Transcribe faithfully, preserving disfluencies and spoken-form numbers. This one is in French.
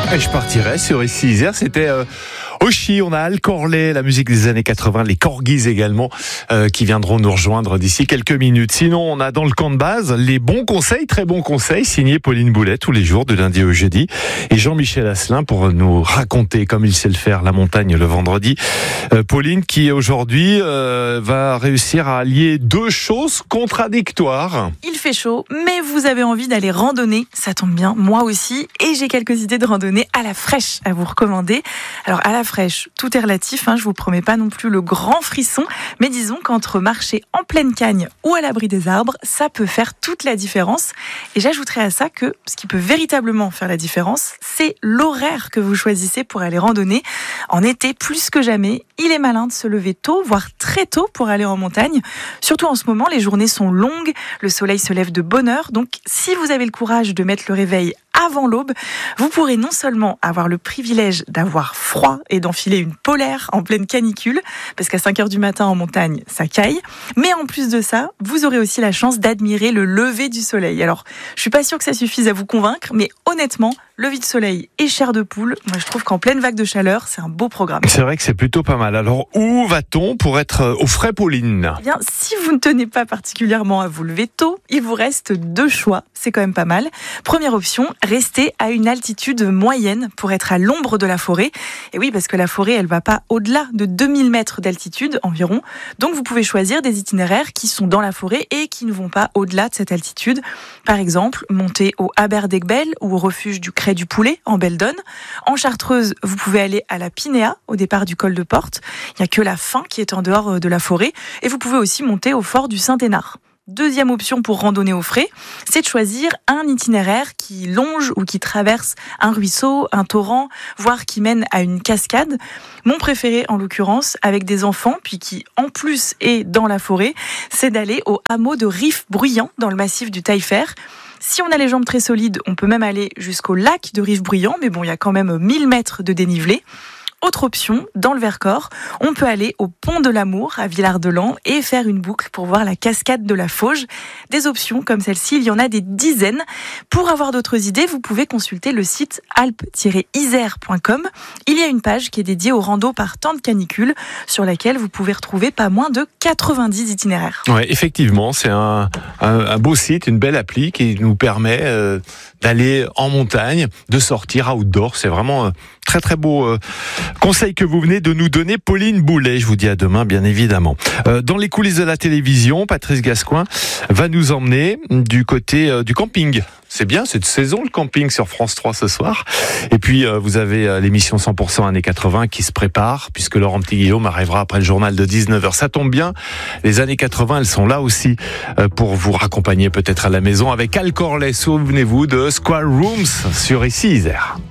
Et je partirais sur ici Isère, c'était euh, Oshi, on a Al Corley, la musique des années quatre-vingts, les Corgis également, euh, qui viendront nous rejoindre d'ici quelques minutes. Sinon, on a dans le camp de base les bons conseils, très bons conseils, signés Pauline Boulet tous les jours, de lundi au jeudi, et Jean-Michel Asselin pour nous raconter, comme il sait le faire, la montagne le vendredi. Euh, Pauline qui aujourd'hui euh, va réussir à allier deux choses contradictoires. Il fait chaud, mais vous avez envie d'aller randonner, ça tombe bien, moi aussi, et j'ai quelques idées de randonnée à la fraîche à vous recommander. Alors à la fraîche, tout est relatif, hein, je vous promets pas non plus le grand frisson, mais disons qu'entre marcher en pleine cagne ou à l'abri des arbres, ça peut faire toute la différence. Et j'ajouterai à ça que ce qui peut véritablement faire la différence, c'est l'horaire que vous choisissez pour aller randonner. En été, plus que jamais, il est malin de se lever tôt, voire très tôt pour aller en montagne. Surtout en ce moment, les journées sont longues, le soleil se lève de bonne heure, donc si vous avez le courage de mettre le réveil avant l'aube, vous pourrez non seulement avoir le privilège d'avoir froid et d'enfiler une polaire en pleine canicule, parce qu'à cinq heures du matin en montagne, ça caille, mais en plus de ça, vous aurez aussi la chance d'admirer le lever du soleil. Alors, je suis pas sûre que ça suffise à vous convaincre, mais honnêtement, lever du soleil et chair de poule, moi je trouve qu'en pleine vague de chaleur, c'est un beau programme. C'est vrai que c'est plutôt pas mal. Alors, où va-t-on pour être au frais, Pauline ? Eh bien, si vous ne tenez pas particulièrement à vous lever tôt, il vous reste deux choix, c'est quand même pas mal. Première option, rester à une altitude moyenne pour être à l'ombre de la forêt. Et oui, parce que la forêt, elle va pas au-delà de deux mille mètres d'altitude environ. Donc, vous pouvez choisir des itinéraires qui sont dans la forêt et qui ne vont pas au-delà de cette altitude. Par exemple, monter au Aberdegbel ou au refuge du Crêt du Poulet en Beldonne. En Chartreuse, vous pouvez aller à la Pinéa au départ du col de Porte. Il n'y a que la fin qui est en dehors de la forêt. Et vous pouvez aussi monter au fort du Saint-Hénard. Deuxième option pour randonner au frais, c'est de choisir un itinéraire qui longe ou qui traverse un ruisseau, un torrent, voire qui mène à une cascade. Mon préféré, en l'occurrence, avec des enfants, puis qui, en plus, est dans la forêt, c'est d'aller au hameau de Rive-Bruyant, dans le massif du Taillefer. Si on a les jambes très solides, on peut même aller jusqu'au lac de Rive-Bruyant, mais bon, il y a quand même mille mètres de dénivelé. Autre option, dans le Vercors, on peut aller au Pont de l'Amour à Villard-de-Lans et faire une boucle pour voir la cascade de la Fauge. Des options comme celle-ci, il y en a des dizaines. Pour avoir d'autres idées, vous pouvez consulter le site alpes tiret isère point com. Il y a une page qui est dédiée aux randos par temps de canicule, sur laquelle vous pouvez retrouver pas moins de quatre-vingt-dix itinéraires. Ouais, effectivement, c'est un, un, un beau site, une belle appli qui nous permet euh, d'aller en montagne, de sortir outdoor. C'est vraiment euh, très très beau euh, conseil que vous venez de nous donner, Pauline Boulet. Je vous dis à demain, bien évidemment. Euh, dans les coulisses de la télévision, Patrice Gascoin va nous emmener du côté euh, du camping. C'est bien, c'est de saison le camping sur France trois ce soir. Et puis euh, vous avez euh, l'émission cent pour cent années quatre-vingts qui se prépare, puisque Laurent Petit-Guillaume arrivera après le journal de dix-neuf heures. Ça tombe bien, les années quatre-vingts, elles sont là aussi euh, pour vous raccompagner peut-être à la maison avec Al Corley. Souvenez-vous de Square Rooms sur ici Isère.